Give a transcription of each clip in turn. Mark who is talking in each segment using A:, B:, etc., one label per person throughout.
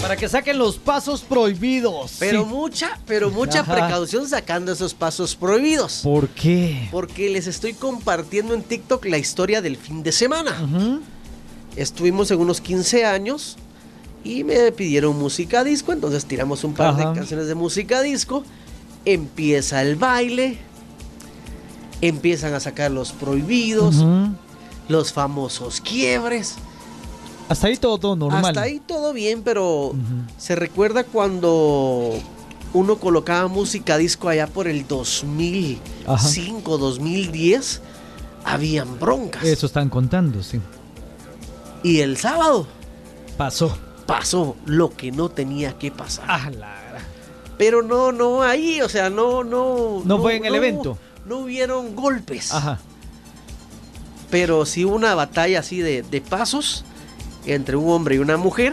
A: Para que saquen los pasos prohibidos.
B: Pero
A: Sí.
B: mucha
A: Ajá.
B: precaución sacando esos pasos prohibidos.
A: ¿Por qué?
B: Porque les estoy compartiendo en TikTok la historia del fin de semana.
A: Ujú.
B: Estuvimos en unos 15 años y me pidieron música disco, entonces tiramos un par
A: Ajá.
B: de canciones de música disco. Empieza el baile, empiezan a sacar los prohibidos,
A: Ujú.
B: los famosos quiebres.
A: Hasta ahí todo normal.
B: Hasta ahí todo bien, pero
A: Ujú.
B: se recuerda cuando uno colocaba música disco allá por el 2005, 2010, habían broncas.
A: Eso están contando, sí.
B: Y el sábado
A: Pasó.
B: lo que no tenía que pasar.
A: Ah, la...
B: Pero no ahí, o sea, no
A: fue en el evento.
B: No hubieron golpes.
A: Ajá.
B: Pero sí hubo una batalla así de pasos entre un hombre y una mujer.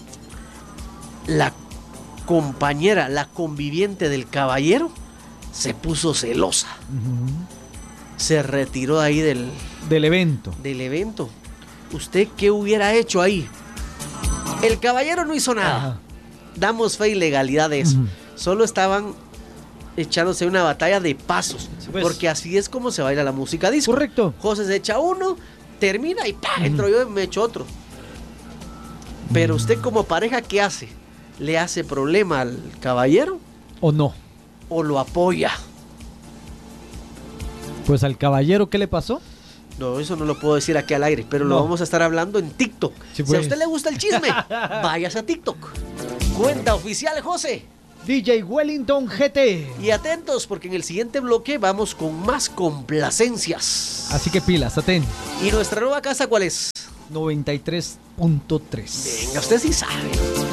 B: La compañera, la conviviente del caballero, se puso celosa.
A: Ujú.
B: Se retiró ahí del
A: Evento.
B: evento. ¿Usted qué hubiera hecho ahí? El caballero no hizo nada.
A: Ajá.
B: Damos fe y legalidad de eso.
A: Ujú.
B: Solo estaban echándose una batalla de pasos.
A: Sí, pues.
B: Porque así es como se baila la música disco.
A: Correcto.
B: José se echa uno, termina y ¡pah! Entro yo y me echo otro. Pero usted como pareja, ¿qué hace? ¿Le hace problema al caballero
A: ¿O no?
B: o lo apoya?
A: Pues al caballero, ¿qué le pasó?
B: No, eso no lo puedo decir aquí al aire, pero lo
A: No.
B: vamos a estar hablando en TikTok.
A: Sí,
B: Si a
A: pues.
B: usted le gusta el chisme, váyase a TikTok. Cuenta oficial, José.
A: DJ Wellington GT.
B: Y atentos, porque en el siguiente bloque vamos con más complacencias.
A: Así que pilas, atén.
B: ¿Y nuestra nueva casa cuál es?
A: 93.3.
B: Venga, usted sí sabe.